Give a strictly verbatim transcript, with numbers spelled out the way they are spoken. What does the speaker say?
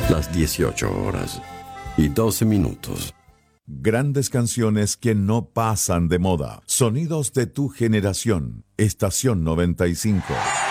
las dieciocho horas y doce minutos. Grandes canciones que no pasan de moda. Sonidos de tu generación. Estación noventa y cinco.